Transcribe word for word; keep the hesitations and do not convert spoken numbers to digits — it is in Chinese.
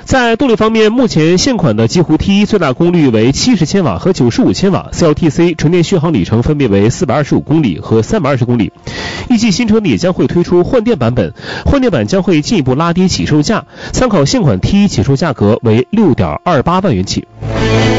在动力方面，目前现款的极狐 T 一最大功率为七十千瓦和九十五千瓦 ，C L T C 纯电续航里程分别为四百二十五公里和三百二十公里。预计新车呢也将会推出换电版本，换电版将会进一步拉低起售价，参考现款 T 一起售价格为 六点二八万元起。